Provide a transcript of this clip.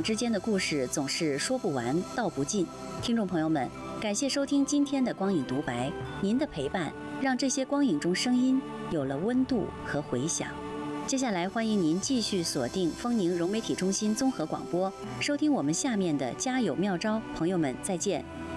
影之间的故事总是说不完道不尽。听众朋友们，感谢收听今天的光影独白，您的陪伴让这些光影中声音有了温度和回响。接下来欢迎您继续锁定丰宁融媒体中心综合广播，收听我们下面的加油妙招。朋友们，再见。